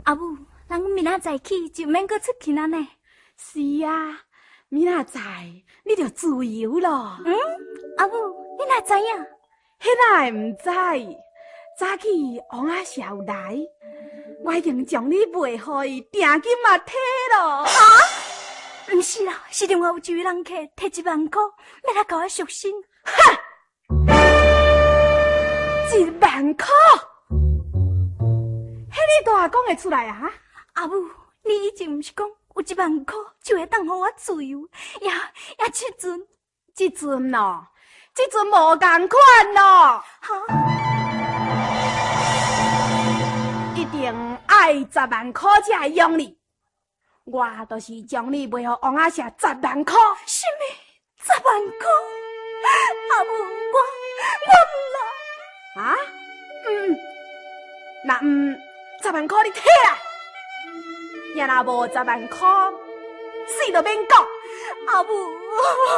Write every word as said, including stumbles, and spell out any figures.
阿母，咱明仔载起就免阁出去了呢。 是啊，明仔载你就自由咯。 嗯，阿母，你哪知影？ 迄哪会毋知？早起王阿社有来，我已经将你卖互伊，定金嘛摕咯。 啊！毋是啦，是另外有一位人客摕一万块，要来甲我赎身。 哼！一万块？迄你大讲会出来啊？ 阿母，你以前毋是讲有一万块就会当互我自由，也也即阵， 即阵咯，即阵无共款咯。 哈！ 一定爱十万块才会用你。我就是将你卖互王阿社十万块。 什么？十万块？阿母，我我唔啦。 啊？嗯，那嗯，十万块你摕来。也若无十万块，死都免讲。 阿母。